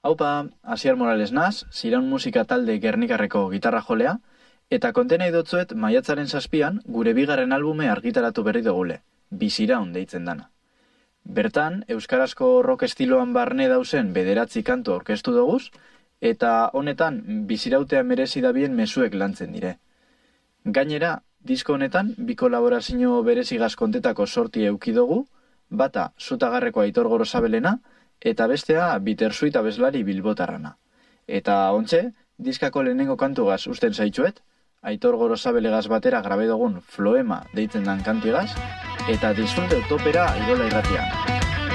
Haupa, Asier Morales naz, Ziraun musika talde Gernikarreko gitarra jolea, eta kontenei dotzuet maiatzaren 7an gure bigarren albume argitaratu berri dugule, Biziraun deitzen dana. Bertan, euskarazko rock estiloan barne dauzen 9 kantu aurkeztu doguz, eta honetan bizirautea merezi dabien mezuek lantzen dire. Gainera, disko honetan bi kolaborazio berezigaz kontetako sorti euki dugu, bata Zutagarreko Aitor Gorosabelena, eta bestea Bittersuit abeslari bilbotarrana. Eta ontxe, diskako lehenengo kantugaz usten zaitxuet, Aitor Gorosabelegaz batera grabe dugun Floema deitzen dan kantigaz, eta disfrute utopera Irola irratian.